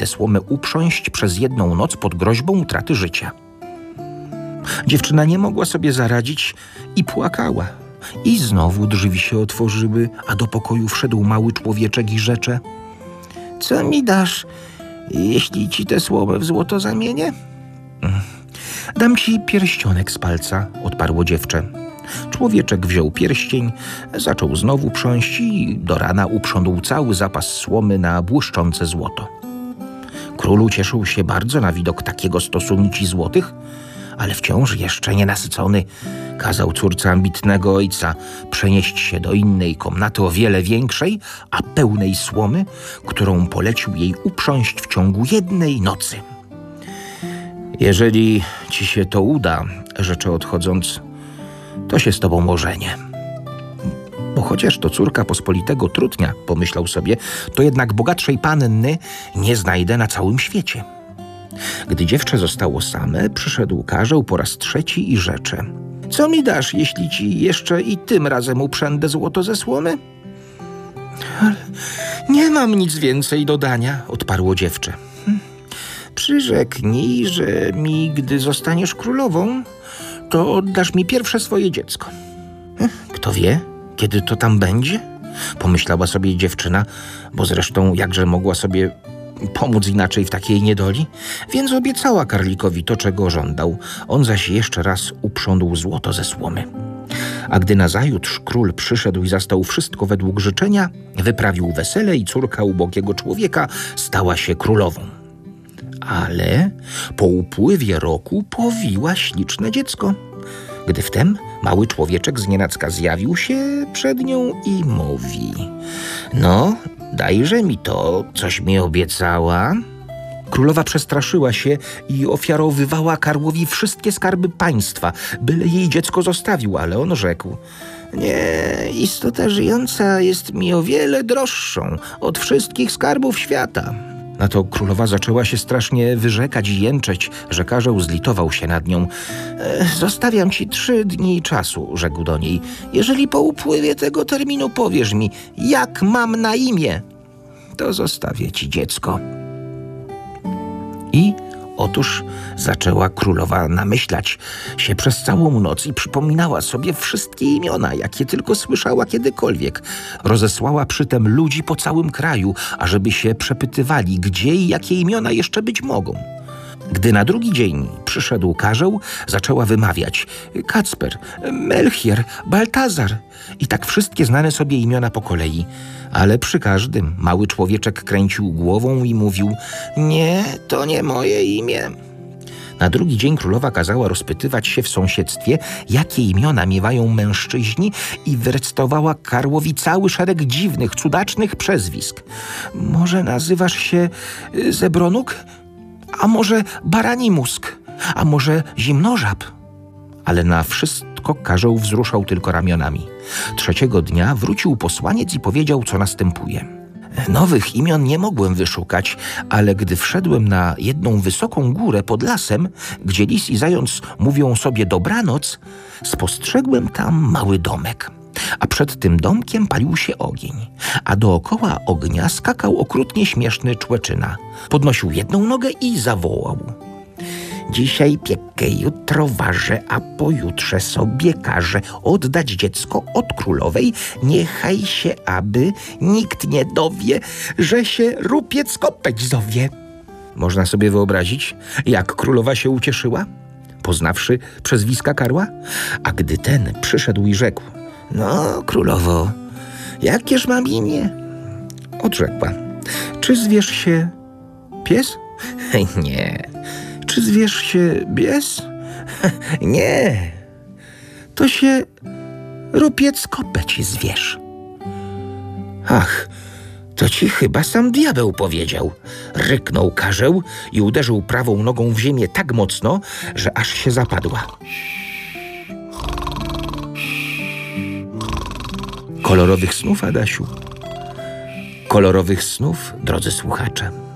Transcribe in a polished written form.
tę słomę uprząść przez jedną noc pod groźbą utraty życia. Dziewczyna nie mogła sobie zaradzić i płakała. I znowu drzwi się otworzyły, a do pokoju wszedł mały człowieczek i rzecze: co mi dasz, jeśli ci tę słomę w złoto zamienię? Dam ci pierścionek z palca, odparło dziewczę. Człowieczek wziął pierścień, zaczął znowu prząść i do rana uprzątł cały zapas słomy na błyszczące złoto. Król ucieszył się bardzo na widok takiego stosu nici złotych, ale wciąż jeszcze nienasycony kazał córce ambitnego ojca przenieść się do innej komnaty o wiele większej, a pełnej słomy, którą polecił jej uprząść w ciągu jednej nocy. Jeżeli ci się to uda, rzecze odchodząc, to się z tobą ożenię. Bo chociaż to córka pospolitego trutnia, pomyślał sobie, to jednak bogatszej panny nie znajdę na całym świecie. Gdy dziewczę zostało same, przyszedł karzeł po raz trzeci i rzecze: co mi dasz, jeśli ci jeszcze i tym razem uprzędę złoto ze słomy? Ale nie mam nic więcej do dania, odparło dziewczę. Przyrzeknij, że gdy zostaniesz królową, to oddasz mi pierwsze swoje dziecko. Kto wie, kiedy to tam będzie? Pomyślała sobie dziewczyna, bo zresztą jakże mogła sobie pomóc inaczej w takiej niedoli, więc obiecała karlikowi to, czego żądał. On zaś jeszcze raz uprzątł złoto ze słomy. A gdy nazajutrz król przyszedł i zastał wszystko według życzenia, wyprawił wesele i córka ubogiego człowieka stała się królową. Ale po upływie roku powiła śliczne dziecko. Gdy wtem mały człowieczek znienacka zjawił się przed nią i mówi: no, dajże mi to, coś mi obiecała. Królowa przestraszyła się i ofiarowywała karłowi wszystkie skarby państwa, byle jej dziecko zostawił, ale on rzekł: nie, istota żyjąca jest mi o wiele droższą od wszystkich skarbów świata. Na to królowa zaczęła się strasznie wyrzekać i jęczeć, że karzeł zlitował się nad nią. Zostawiam ci 3 dni czasu, rzekł do niej. Jeżeli po upływie tego terminu powiesz mi, jak mam na imię, to zostawię ci dziecko. I otóż zaczęła królowa namyślać się przez całą noc i przypominała sobie wszystkie imiona, jakie tylko słyszała kiedykolwiek. Rozesłała przytem ludzi po całym kraju, ażeby się przepytywali, gdzie i jakie imiona jeszcze być mogą. Gdy na drugi dzień przyszedł karzeł, zaczęła wymawiać: Kacper, Melchior, Baltazar i tak wszystkie znane sobie imiona po kolei. Ale przy każdym mały człowieczek kręcił głową i mówił: nie, to nie moje imię. Na drugi dzień królowa kazała rozpytywać się w sąsiedztwie, jakie imiona miewają mężczyźni, i wyrecytowała karłowi cały szereg dziwnych, cudacznych przezwisk. Może nazywasz się Zebronuk? A może Barani Mózg? A może Zimnożab? Ale na wszystko karzeł wzruszał tylko ramionami. 3. dnia wrócił posłaniec i powiedział, co następuje. Nowych imion nie mogłem wyszukać, ale gdy wszedłem na jedną wysoką górę pod lasem, gdzie lis i zając mówią sobie dobranoc, spostrzegłem tam mały domek. A przed tym domkiem palił się ogień, a dookoła ognia skakał okrutnie śmieszny człeczyna. Podnosił jedną nogę i zawołał: dzisiaj piekę, jutro ważę, a pojutrze sobie każę oddać dziecko od królowej. Niechaj się, aby nikt nie dowie, że się rupiec kopeć zowie. Można sobie wyobrazić, jak królowa się ucieszyła, poznawszy przezwiska karła? A gdy ten przyszedł i rzekł: no, królowo, jakież mam imię? Odrzekła: czy zwiesz się pies? Nie. Czy zwiesz się bies? Nie. To się rupiec kopeć zwiesz. Ach, to ci chyba sam diabeł powiedział. Ryknął karzeł i uderzył prawą nogą w ziemię tak mocno, że aż się zapadła. Kolorowych snów, Adasiu. Kolorowych snów, drodzy słuchacze.